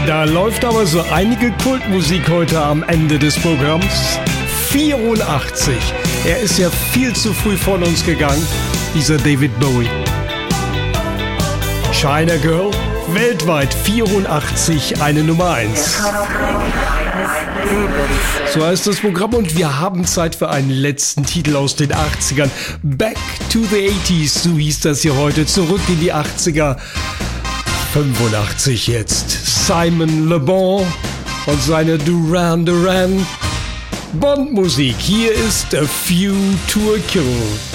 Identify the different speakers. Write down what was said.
Speaker 1: Da läuft aber so einige Kultmusik heute am Ende des Programms. 84. Er ist ja viel zu früh von uns gegangen, dieser David Bowie. China Girl, weltweit 84 eine Nummer 1. So heißt das Programm und wir haben Zeit für einen letzten Titel aus den 80ern. Back to the 80s, so hieß das hier heute. Zurück in die 80er. 85 jetzt. Simon Le Bon und seine Duran Duran Bond-Musik. Hier ist A Few to a Kill.